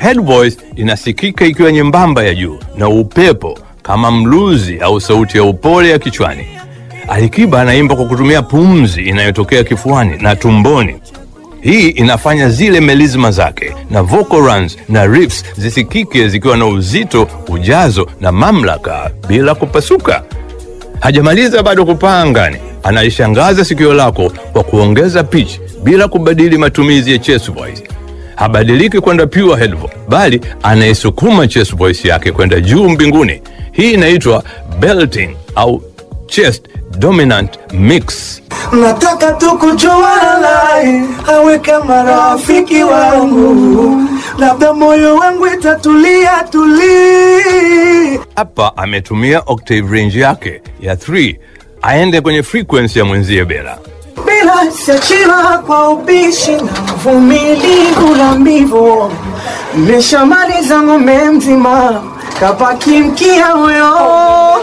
Head voice inasikika ikiwa nyembamba ya juu na upepo kama mluzi au sauti ya upole ya kichwani. Ali-Kiba anaimba kwa kutumia pumzi inayotokea kifuani na tumboni. Hii inafanya zile melisma zake na vocal runs na riffs zisikike zikiwa na uzito, ujazo na mamlaka bila kupasuka. Hajamaliza bado kupaa angani, anaishangaza sikio lako kwa kuongeza pitch bila kubadili matumizi ya chest voice. Habadiliki kwenda pure head voice, bali anaisukuma chest voice yake kwenda juu mbinguni. Hii inaitwa belting au chest dominant mix. Nataka tu kujuana awe kama rafiki wangu, labda moyo wangu itatulia. Hapa ametumia octave range yake ya 3 aende kwenye frequency ya mwenzie Bella. Bila siachila kwa ubishi na uvumilivu na mbivu, nimeshamaliza ng'ombe mzima kapaki mkia huyo.